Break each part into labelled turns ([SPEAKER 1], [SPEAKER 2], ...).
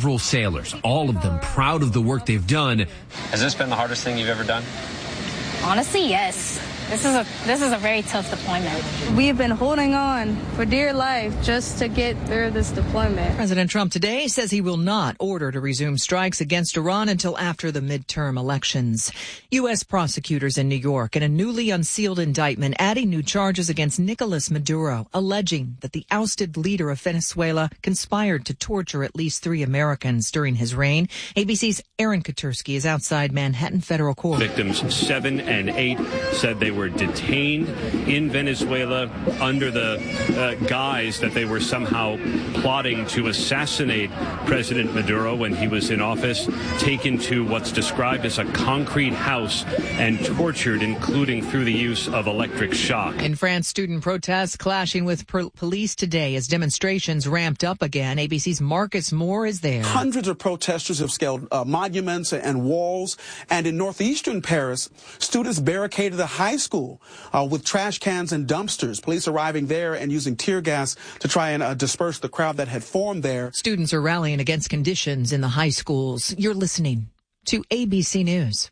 [SPEAKER 1] several sailors, all of them proud of the work they've done.
[SPEAKER 2] Has this been the hardest thing you've ever done?
[SPEAKER 3] Honestly, yes. This is a very tough deployment.
[SPEAKER 4] We've been holding on for dear life just to get through this deployment.
[SPEAKER 5] President Trump today says he will not order to resume strikes against Iran until after the midterm elections. U.S. prosecutors in New York in a newly unsealed indictment adding new charges against Nicolas Maduro, alleging that the ousted leader of Venezuela conspired to torture at least 3 Americans during his reign. ABC's Aaron Katursky is outside Manhattan Federal Court.
[SPEAKER 6] Victims 7 and 8 said they were detained in Venezuela under the guise that they were somehow plotting to assassinate President Maduro when he was in office, taken to what's described as a concrete house and tortured, including through the use of electric shock.
[SPEAKER 5] In France, student protests clashing with police today as demonstrations ramped up again. ABC's Marcus Moore is there.
[SPEAKER 7] Hundreds of protesters have scaled monuments and walls. And in northeastern Paris, students barricaded a high school with trash cans and dumpsters. Police arriving there and using tear gas to try and disperse the crowd that had formed there.
[SPEAKER 5] Students are rallying against conditions in the high schools. You're listening to ABC News.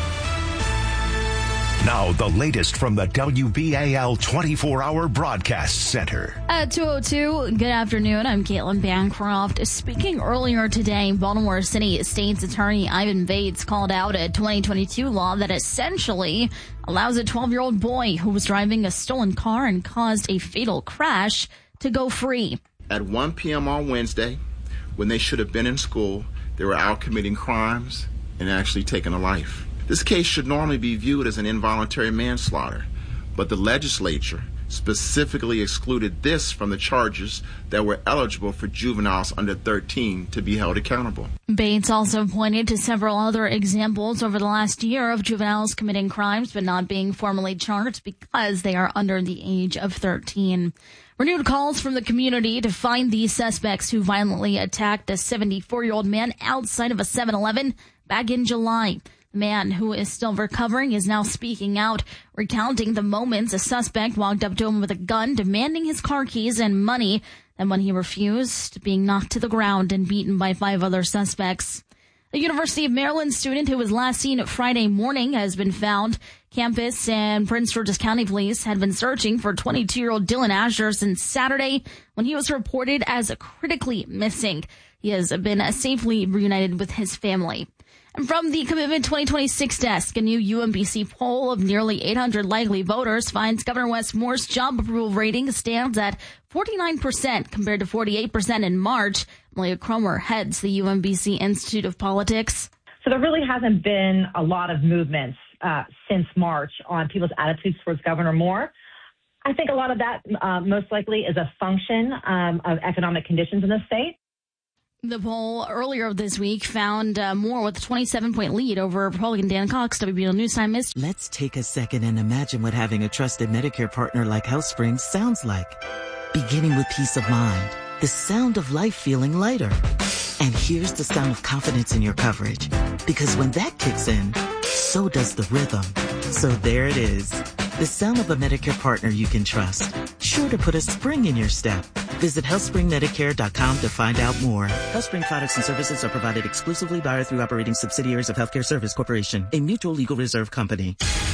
[SPEAKER 8] Now, the latest from the WBAL 24-hour broadcast center.
[SPEAKER 9] At 2:02, good afternoon. I'm Caitlin Bancroft. Speaking earlier today, Baltimore City State's Attorney Ivan Bates called out a 2022 law that essentially allows a 12-year-old boy who was driving a stolen car and caused a fatal crash to go free.
[SPEAKER 10] At 1 p.m. on Wednesday, when they should have been in school, they were out committing crimes and actually taking a life. This case should normally be viewed as an involuntary manslaughter, but the legislature specifically excluded this from the charges that were eligible for juveniles under 13 to be held accountable.
[SPEAKER 9] Bates also pointed to several other examples over the last year of juveniles committing crimes but not being formally charged because they are under the age of 13. Renewed calls from the community to find the suspects who violently attacked a 74-year-old man outside of a 7-Eleven back in July. The man, who is still recovering, is now speaking out, recounting the moments a suspect walked up to him with a gun, demanding his car keys and money. And when he refused, being knocked to the ground and beaten by 5 other suspects. A University of Maryland student who was last seen Friday morning has been found. Campus and Prince George's County Police had been searching for 22-year-old Dylan Asher since Saturday when he was reported as critically missing. He has been safely reunited with his family. And from the Commitment 2026 desk, a new UMBC poll of nearly 800 likely voters finds Governor Wes Moore's job approval rating stands at 49% compared to 48% in March. Malia Cromer heads the UMBC Institute of Politics.
[SPEAKER 11] So there really hasn't been a lot of movements since March on people's attitudes towards Governor Moore. I think a lot of that most likely is a function of economic conditions in the state.
[SPEAKER 9] The poll earlier this week found Moore with a 27-point lead over Republican Dan Cox. WBL News Time is.
[SPEAKER 12] Let's take a second and imagine what having a trusted Medicare partner like HealthSpring sounds like. Beginning with peace of mind, the sound of life feeling lighter. And here's the sound of confidence in your coverage. Because when that kicks in, so does the rhythm. So there it is. The sound of a Medicare partner you can trust. Sure to put a spring in your step. Visit HealthSpringMedicare.com to find out more. HealthSpring products and services are provided exclusively by or through operating subsidiaries of Healthcare Service Corporation, a mutual legal reserve company.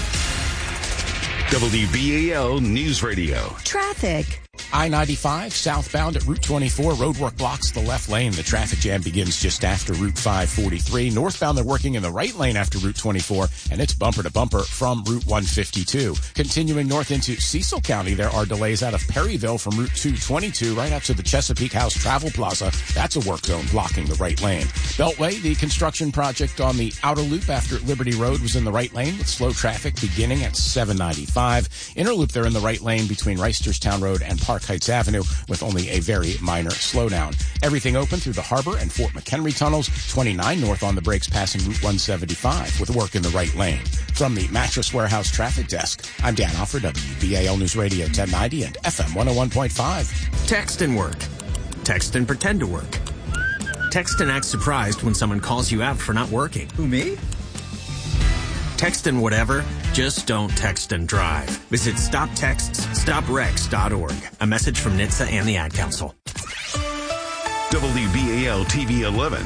[SPEAKER 8] WBAL News Radio.
[SPEAKER 13] Traffic. I-95 southbound at Route 24. Roadwork blocks the left lane. The traffic jam begins just after Route 543. Northbound, they're working in the right lane after Route 24, and it's bumper to bumper from Route 152. Continuing north into Cecil County, there are delays out of Perryville from Route 222 right up to the Chesapeake House Travel Plaza. That's a work zone blocking the right lane. Beltway, the construction project on the outer loop after Liberty Road was in the right lane with slow traffic beginning at 795. Inner loop, they're in the right lane between Reisterstown Road and Park Heights Avenue with only a very minor slowdown. Everything open through the Harbor and Fort McHenry tunnels. 29 north on the brakes passing Route 175 with work in the right lane. From the Mattress Warehouse Traffic Desk, I'm Dan Alford, WBAL News Radio 1090 and FM 101.5.
[SPEAKER 14] Text and work. Text and pretend to work. Text and act surprised when someone calls you out for not working.
[SPEAKER 15] Who, me?
[SPEAKER 14] Text and whatever, just don't text and drive. Visit StopTextsStopWrecks.org. A message from NHTSA and the Ad Council.
[SPEAKER 8] WBAL TV 11.